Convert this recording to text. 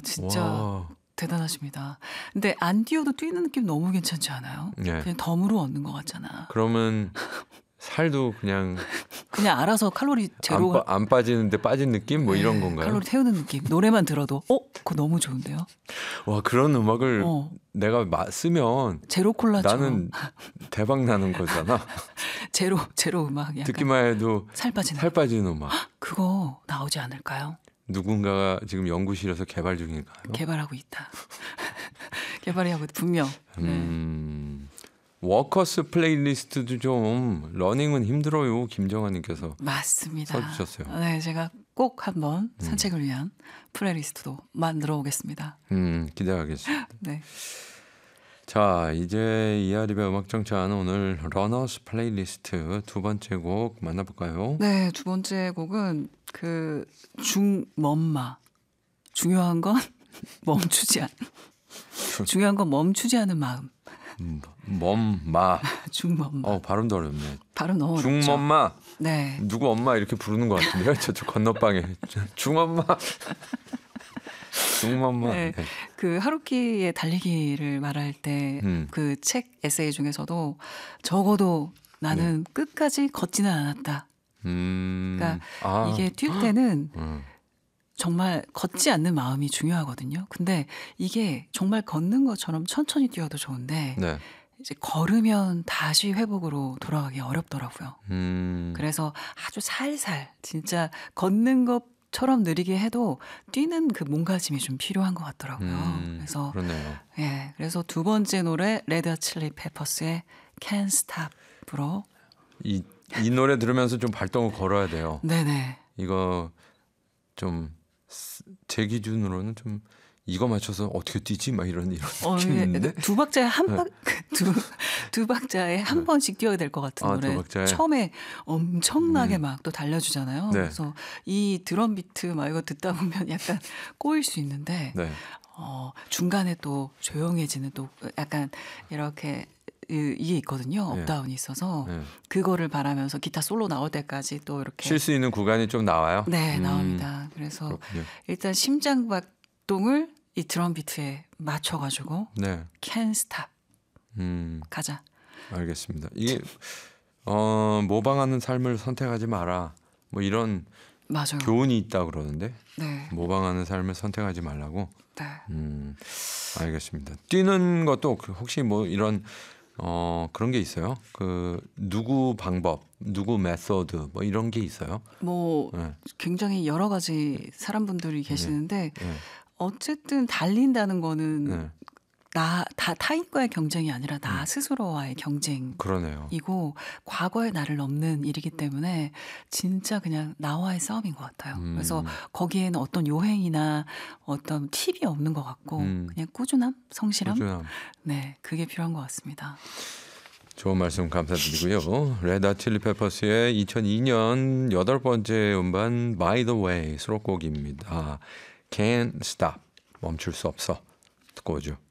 진짜 와. 대단하십니다. 근데 안 뛰어도 뛰는 느낌 너무 괜찮지 않아요? 네. 그냥 덤으로 얻는 것 같잖아. 그러면 살도 그냥 그냥 알아서 칼로리 제로 안 빠지는데 빠진 느낌 뭐 이런 네, 건가요? 칼로리 태우는 느낌. 노래만 들어도 그거 너무 좋은데요? 와, 그런 음악을 내가 쓰면 제로 콜라처럼. 나는 대박 나는 거잖아. 제로 음악 약간 듣기만 해도 살 빠지는 살 빠지는 음악. 그거 나오지 않을까요? 누군가가 지금 연구실에서 개발 중인가요? 개발하고 있다. 개발하고 분명. 워커스 플레이리스트도 좀 러닝은 힘들어요. 김정아님께서 맞습니다. 써주셨어요. 네, 제가 꼭 한번 산책을 위한 플레이리스트도 만들어 오겠습니다. 기대하겠습니다. 네. 자, 이제 이하립의 음악정찬 오늘 러너스 플레이리스트 두 번째 곡 만나볼까요? 네, 두 번째 곡은 그 중멈마. 중요한 건 중요한 건 멈추지 않은 마음. 멈마. 중멈마. 발음도 어렵네. 발음 너무 어렵죠. 중멈마. 네. 누구 엄마 이렇게 부르는 것 같은데요? 저쪽 건너방에. 중엄마. 중엄마. 네. 네. 그 하루키의 달리기를 말할 때 그 책 에세이 중에서도 적어도 나는 끝까지 걷지는 않았다. 그러니까 이게 뛸 때는 정말 걷지 않는 마음이 중요하거든요. 근데 이게 정말 걷는 것처럼 천천히 뛰어도 좋은데 네. 이제 걸으면 다시 회복으로 돌아가기 어렵더라고요. 그래서 아주 살살 진짜 걷는 것처럼 느리게 해도 뛰는 그 몸가짐이 좀 필요한 것 같더라고요. 그래서 그러네요. 예, 그래서 두 번째 노래 레드 핫 칠리 페퍼스의 Can't Stop으로 이 노래 들으면서 좀 발동을 걸어야 돼요. 네네. 이거 좀 제 기준으로는 좀 이거 맞춰서 어떻게 뛰지? 막 이런 느낌이 있는데 두 박자에 두 박자에 한 번씩 뛰어야 될 것 같은 노래. 두 박자에. 처음에 엄청나게 막 또 달려주잖아요. 네. 그래서 이 드럼 비트 막 이거 듣다 보면 약간 꼬일 수 있는데 네. 중간에 또 조용해지는 또 약간 이렇게 이게 있거든요. 업다운이 있어서 그거를 바라면서 기타 솔로 나올 때까지 또 이렇게 쉴 수 있는 구간이 좀 나와요? 네, 나옵니다. 그래서 그렇군요. 일단 심장 박동을 이 드럼 비트에 맞춰가지고 네. Can't Stop 가자. 알겠습니다. 이게 모방하는 삶을 선택하지 마라. 뭐 이런 맞아요. 교훈이 있다 그러는데 네. 모방하는 삶을 선택하지 말라고. 네. 알겠습니다. 뛰는 것도 혹시 뭐 이런 그런 게 있어요? 그 누구 방법, 누구 메소드 뭐 이런 게 있어요? 뭐 네. 굉장히 여러 가지 사람분들이 계시는데 어쨌든 달린다는 거는 타인과의 경쟁이 아니라 나 스스로와의 경쟁이고 그러네요. 과거의 나를 넘는 일이기 때문에 진짜 그냥 나와의 싸움인 것 같아요. 그래서 거기에는 어떤 요행이나 어떤 팁이 없는 것 같고 그냥 꾸준함, 성실함. 네, 그게 필요한 것 같습니다. 좋은 말씀 감사드리고요. 레드 핫 칠리 페퍼스의 2002년 8번째 음반 By the Way 수록곡입니다. Can't Stop 멈출 수 없어 듣고 오죠.